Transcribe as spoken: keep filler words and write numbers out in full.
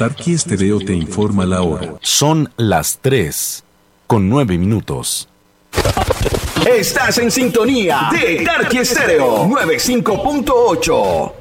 Tarqui Estéreo te informa la hora. Son las tres con nueve minutos. Estás en sintonía de Tarqui Estéreo noventa y cinco punto ocho.